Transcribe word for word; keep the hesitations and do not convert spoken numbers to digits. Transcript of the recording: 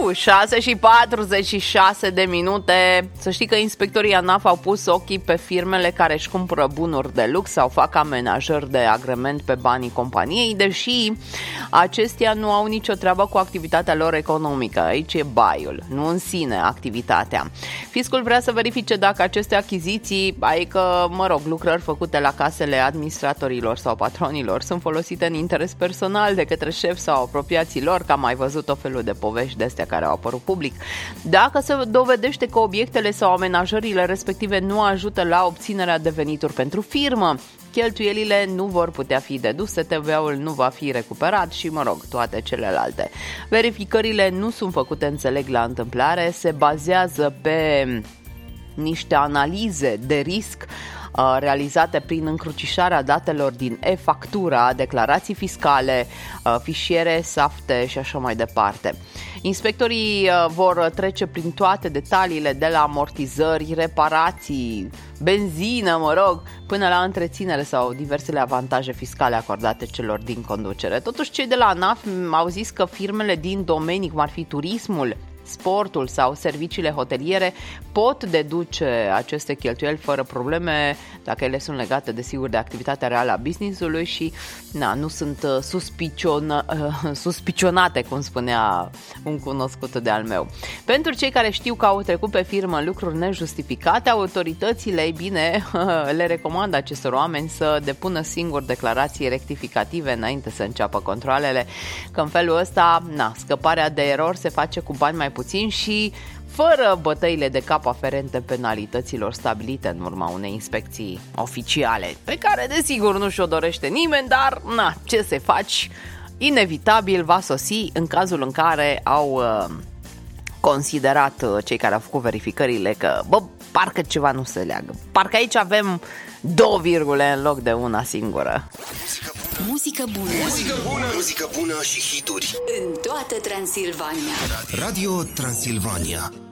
Uh, șase și patruzeci și șase de minute. Să știi că inspectorii ANAF au pus ochii pe firmele care își cumpără bunuri de lux sau fac amenajări de agrement pe banii companiei, deși acestea nu au nicio treabă cu activitatea lor economică. Aici e baiul, nu în sine activitatea. Fiscul vrea să verifice dacă aceste achiziții, adică, mă rog, lucrări făcute la casele administratorilor sau patronilor, sunt folosite în interes personal de către șef sau apropiații lor, că am mai văzut o felul de povești de astea care au apărut public. Dacă se dovedește că obiectele sau amenajările respective nu ajută la obținerea de venituri pentru firmă, cheltuielile nu vor putea fi deduse, T V-ul nu va fi recuperat și, mă rog, toate celelalte. Verificările nu sunt făcute, înțeleg, la întâmplare, se bazează pe niște analize de risc realizate prin încrucișarea datelor din e-factura, declarații fiscale, fișiere, safte și așa mai departe. Inspectorii vor trece prin toate detaliile, de la amortizări, reparații, benzină, mă rog, până la întreținere sau diversele avantaje fiscale acordate celor din conducere. Totuși, cei de la ANAF au zis că firmele din domenii cum ar fi turismul, sportul sau serviciile hoteliere pot deduce aceste cheltuieli fără probleme dacă ele sunt legate, desigur, de activitatea reală a business-ului și na, nu sunt suspicion, suspicionate, cum spunea un cunoscut de al meu. Pentru cei care știu că au trecut pe firmă lucruri nejustificate, autoritățile, ei bine, le recomandă acestor oameni să depună singur declarații rectificative înainte să înceapă controalele, că în felul ăsta, na, scăparea de erori se face cu bani mai puțin și fără bătăile de cap aferente penalităților stabilite în urma unei inspecții oficiale, pe care desigur nu și-o dorește nimeni, dar na, ce să faci, inevitabil va sosi în cazul în care au uh, considerat uh, cei care au făcut verificările că, bă, parcă ceva nu se leagă, parcă aici avem două virgule în loc de una singură. Muzică bună. Muzică bună. Muzică bună și hituri în toată Transilvania. Radio Transilvania.